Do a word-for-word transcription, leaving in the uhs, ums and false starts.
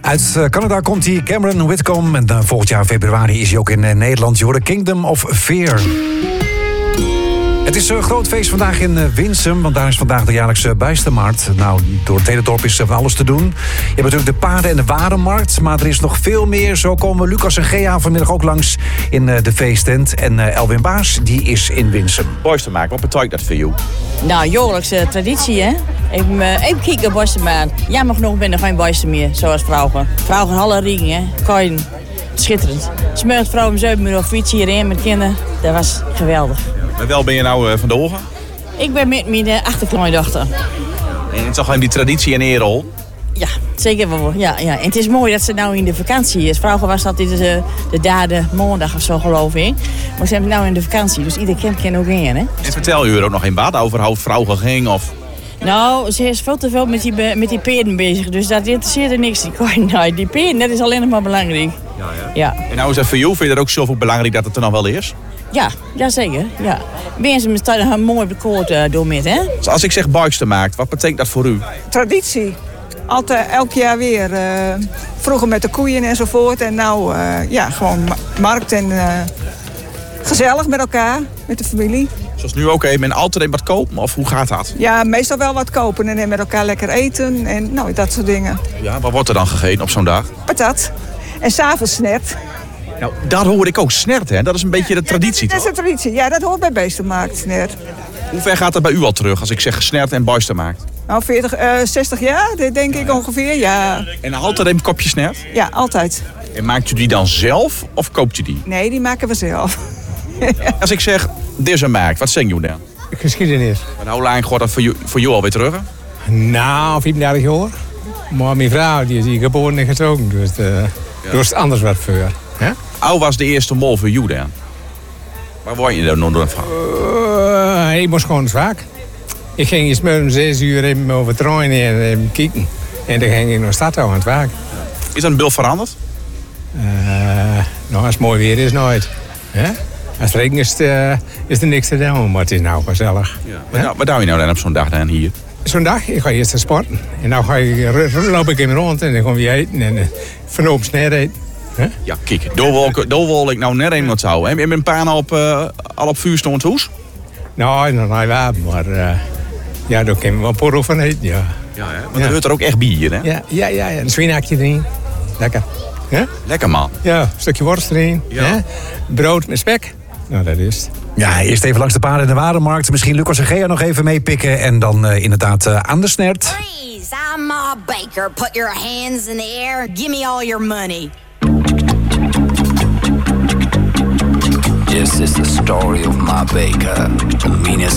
Uit uh, Canada komt hij, Cameron Whitcomb. En uh, volgend jaar februari is hij ook in uh, Nederland. Je hoort Kingdom of Fear. Het is een groot feest vandaag in uh, Winsum, want daar is vandaag de jaarlijkse Bijstermarkt. Nou, door het hele dorp is er van alles te doen. Je hebt natuurlijk de paarden- en de warenmarkt, maar er is nog veel meer. Zo komen Lucas en Gea vanmiddag ook langs in uh, de feesttent. En uh, Elwin Baas, die is in Winsum. Bijstermarkt, wat betekent dat voor jou? Nou, jaarlijkse traditie, hè? Even, uh, even kijken op Bijstermarkt. Jammer genoeg ben er geen Bijster meer, zoals vrouwen. Vrouwen gaan alle ringen, hè? Kan schitterend. Smelt vrouwen om zeven uur op fiets hierheen met kinderen. Dat was geweldig. Waar wel ben je nou uh, van de ogen? Ik ben met mijn uh, achterkleindochter. En het is toch die traditie en eerrol? Ja, zeker wel. Ja, ja. En het is mooi dat ze nou in de vakantie is. Vroeger was dat de, de derde maandag of zo, geloof ik. Maar ze hebben nou in de vakantie, dus ieder kind kan ook in, hè? En vertel u er ook nog een wat over hoe vrouwen ging of... Nou, ze is veel te veel met die, met die peerden bezig, dus dat interesseert er niks. Die, nou, die peerden, dat is alleen nog maar belangrijk. Ja, ja. Ja. En nou is dat voor jou, vind je dat ook zoveel belangrijk dat het er nog wel is? Ja, ja zeker. Ja. Mensen met een mooi bekoord uh, door met, hè? Dus als ik zeg Bijstermarkt, wat betekent dat voor u? Traditie. Altijd, elk jaar weer. Uh, vroeger met de koeien enzovoort. En nou, uh, ja, gewoon ma- markt en uh, gezellig met elkaar, met de familie. Zoals nu ook even en altijd wat kopen, of hoe gaat dat? Ja, meestal wel wat kopen en dan met elkaar lekker eten en nou, dat soort dingen. Ja, wat wordt er dan gegeten op zo'n dag? Patat. En s'avonds snert. Nou, daar hoor ik ook snert, hè? Dat is een beetje de traditie, ja, dat, dat is de traditie. Ja, dat hoort bij Bijstermarkt, snert. Hoe ver gaat dat bij u al terug, als ik zeg snert en Bijstermarkt? Nou, veertig, uh, zestig jaar, denk ik ongeveer, ja. En altijd een kopje snert? Ja, altijd. En maakt u die dan zelf, of koopt u die? Nee, die maken we zelf. Als ik zeg, dit is een markt, wat zing je dan? Geschiedenis. En hoe lang gaat dat voor jou, voor jou alweer terug? Nou, vijfendertig jaar. Maar mijn vrouw die is hier geboren en getrokken, dus uh, ja. Dus anders wat voor. Hè? Hoe was de eerste mol voor jou dan? Waar word je dan nog van? Uh, ik moest gewoon zwak. Ik ging eens met om zes uur even over trainen en even kijken. En dan ging ik naar stad aan het werk. Is dat een beeld veranderd? Uh, nou, als het mooi weer is, nooit. Hè? Als het regent is, uh, is er niks te doen, maar het is nou gezellig. Ja. Wat, nou, wat doe je nou dan op zo'n dag dan hier? Zo'n dag, ik ga eerst sporten. En dan ga ik, loop ik even rond en dan gaan we eten en uh, vanop snel eten. Huh? Ja, kijk, daar wil ik nou net een wat houden. Heb je een paar op, uh, al op vuur stond hoes? Nou, nog niet waar, maar uh, ja, daar kunnen we wel porro van eten, ja. Ja, hè? Want ja. Er hoort er ook echt bier, hè? Ja, ja, ja, ja. Een zwienakje erin. Lekker. Ja? Lekker, man. Ja, een stukje worst erin. Ja. Ja? Brood met spek. Nou, dat is het. Ja, eerst even langs de paarden en de warenmarkt. Misschien Lucas en Gea nog even meepikken. En dan uh, inderdaad uh, aan de snert. Please, I'm Ma Baker. Put your hands in the air. Give me all your money. This is the story of Ma Baker, the meanest